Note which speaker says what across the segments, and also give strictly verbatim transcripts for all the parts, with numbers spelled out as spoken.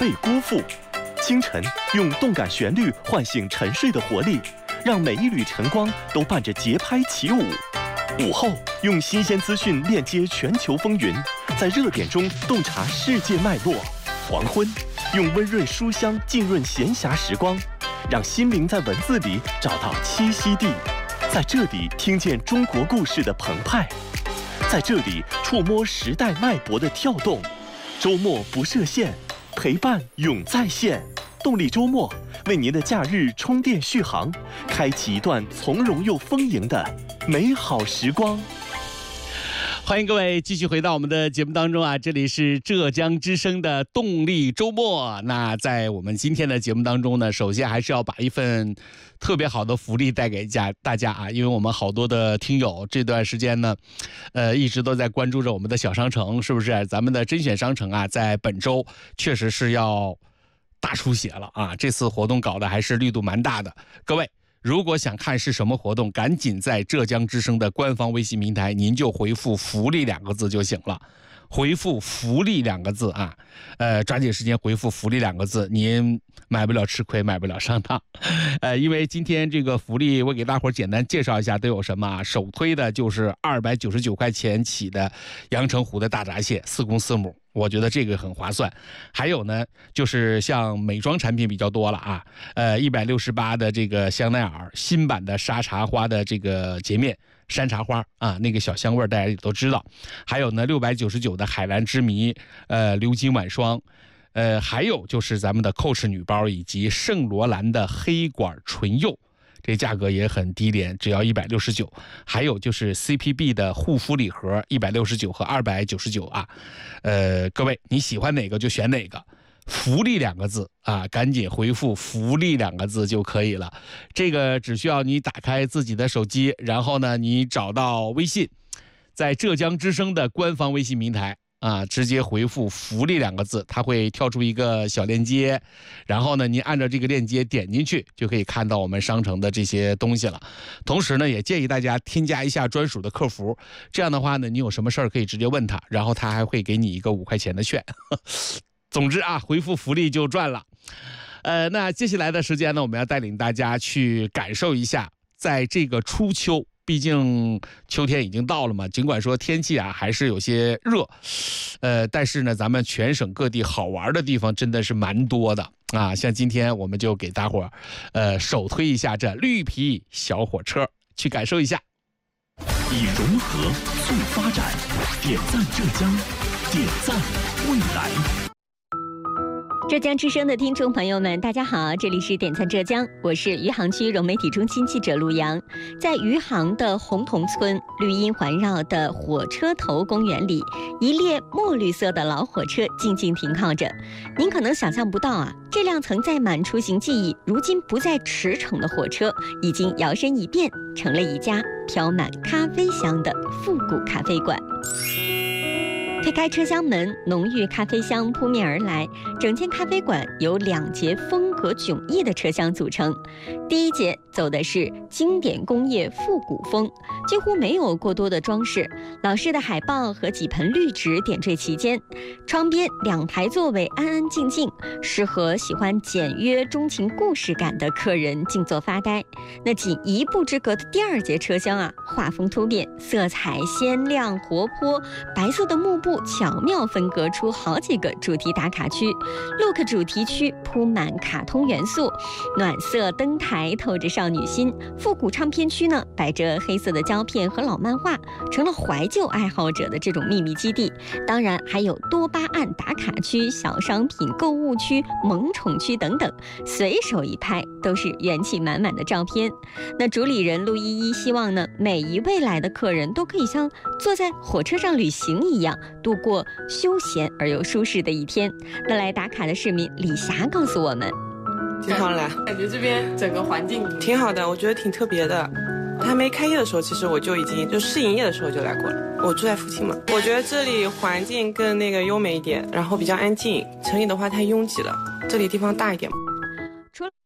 Speaker 1: 被辜负。清晨，用动感旋律唤醒沉睡的活力，让每一缕晨光都伴着节拍起舞。午后，用新鲜资讯链接全球风云，在热点中洞察世界脉络。黄昏，用温润书香浸润闲暇时光，让心灵在文字里找到栖息地，在这里听见中国故事的澎湃，在这里触摸时代脉搏的跳动。周末不设限，陪伴永在线。动力周末为您的假日充电续航，开启一段从容又丰盈的美好时光。
Speaker 2: 欢迎各位继续回到我们的节目当中啊！这里是浙江之声的动力周末。那在我们今天的节目当中呢，首先还是要把一份特别好的福利带给家大家啊！因为我们好多的听友这段时间呢，呃，一直都在关注着我们的小商城，是不是？咱们的甄选商城啊，在本周确实是要大出血了啊！这次活动搞的还是力度蛮大的，各位。如果想看是什么活动，赶紧在浙江之声的官方微信平台，您就回复福利两个字就行了。回复福利两个字啊，呃，抓紧时间回复福利两个字，您买不了吃亏，买不了上当。呃，因为今天这个福利，我给大伙儿简单介绍一下都有什么啊。首推的就是二百九十九块钱起的阳澄湖的大闸蟹，四公四母。我觉得这个很划算。还有呢，就是像美妆产品比较多了啊，呃，一百六十八的这个香奈儿新版的沙茶花的这个洁面山茶花啊，那个小香味大家也都知道。还有呢，六百九十九的海蓝之谜呃鎏金晚霜，呃，还有就是咱们的 Coach 女包以及圣罗兰的黑管唇釉。这价格也很低廉，只要一百六十九。还有就是 C P B 的护肤礼盒，一百六十九和二百九十九啊。呃，各位你喜欢哪个就选哪个。福利两个字啊，赶紧回复福利两个字就可以了。这个只需要你打开自己的手机，然后呢，你找到微信，在浙江之声的官方微信平台。啊，直接回复福利两个字，它会跳出一个小链接，然后呢，您按照这个链接点进去，就可以看到我们商城的这些东西了。同时呢，也建议大家添加一下专属的客服，这样的话呢，你有什么事儿可以直接问他，然后他还会给你一个五块钱的券。总之啊，回复福利就赚了。呃，那接下来的时间呢，我们要带领大家去感受一下，在这个初秋。毕竟秋天已经到了嘛，尽管说天气啊还是有些热，呃，但是呢，咱们全省各地好玩的地方真的是蛮多的啊。像今天我们就给大伙儿，呃，首推一下这绿皮小火车，去感受一下。
Speaker 1: 以融合促发展，点赞浙江，点赞未来。
Speaker 3: 浙江之声的听众朋友们，大家好，这里是点赞浙江，我是余杭区融媒体中心记者陆阳。在余杭的红桐村绿荫环绕的火车头公园里，一列墨绿色的老火车静静停靠着。您可能想象不到啊，这辆曾载满出行记忆，如今不再驰骋的火车，已经摇身一变，成了一家飘满咖啡香的复古咖啡馆。推开车厢门，浓郁咖啡香扑面而来。整间咖啡馆由两节风格迥异的车厢组成。第一节走的是经典工业复古风，几乎没有过多的装饰，老式的海报和几盆绿植点缀其间。窗边两排座位安安静静，适合喜欢简约钟情故事感的客人静坐发呆。那仅一步之隔的第二节车厢啊，画风突变，色彩鲜亮活泼，白色的幕布巧妙分隔出好几个主题打卡区。 Look 主题区铺满卡通元素，暖色灯台透着少女心。复古唱片区呢，摆着黑色的胶片和老漫画，成了怀旧爱好者的这种秘密基地。当然还有多巴胺打卡区、小商品购物区、萌宠区等等，随手一拍都是元气满满的照片。那主理人陆依依希望呢，每一位来的客人都可以像坐在火车上旅行一样，度过休闲而又舒适的一天。那来打卡的市民李霞告诉我们，
Speaker 4: 经常来，
Speaker 5: 感觉这边整个环境
Speaker 4: 挺好的，我觉得挺特别的。还没开业的时候，其实我就已经就试营业的时候就来过了。我住在附近嘛，我觉得这里环境更那个优美一点，然后比较安静。城里的话太拥挤了，这里地方大一点。
Speaker 3: 除了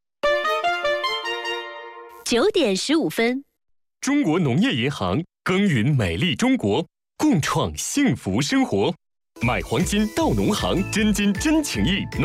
Speaker 3: 九点十五分，
Speaker 6: 中国农业银行耕耘美丽中国，共创幸福生活。买黄金到农行，真金真情意。